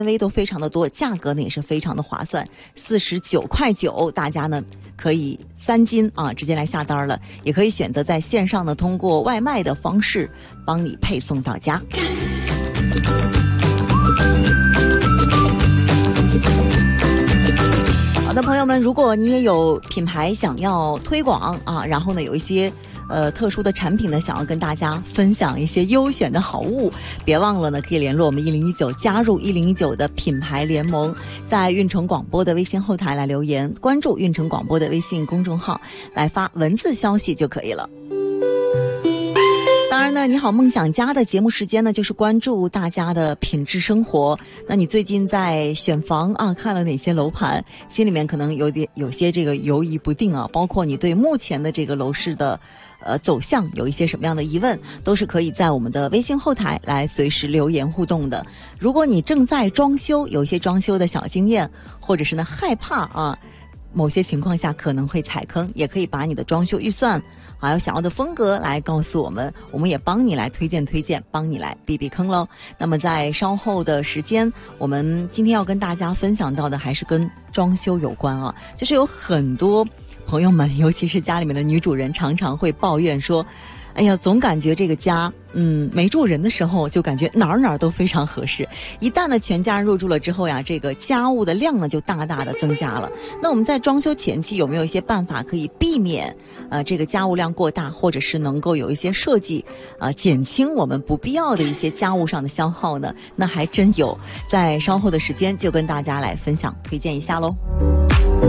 微都非常的多，价格呢也是非常的划算，49.9块，大家呢可以3斤啊直接来下单了，也可以选择在线上呢通过外卖的方式帮你配送到家。好的，朋友们，如果你也有品牌想要推广啊，然后呢有一些特殊的产品呢想要跟大家分享一些优选的好物，别忘了呢可以联络我们1019，加入1019的品牌联盟，在运城广播的微信后台来留言，关注运城广播的微信公众号来发文字消息就可以了。当然呢，你好梦想家的节目时间呢，就是关注大家的品质生活。那你最近在选房啊，看了哪些楼盘？心里面可能有些这个犹疑不定啊，包括你对目前的这个楼市的走向有一些什么样的疑问，都是可以在我们的微信后台来随时留言互动的。如果你正在装修，有一些装修的小经验，或者是呢害怕啊某些情况下可能会踩坑，也可以把你的装修预算还有想要的风格来告诉我们，我们也帮你来推荐，帮你来避避坑喽。那么在稍后的时间，我们今天要跟大家分享到的还是跟装修有关啊，就是有很多朋友们，尤其是家里面的女主人，常常会抱怨说，哎呀，总感觉这个家没住人的时候就感觉哪儿都非常合适，一旦呢全家人入住了之后呀，这个家务的量呢就大大的增加了。那我们在装修前期有没有一些办法可以避免这个家务量过大，或者是能够有一些设计减轻我们不必要的一些家务上的消耗呢？那还真有，在稍后的时间就跟大家来分享推荐一下喽。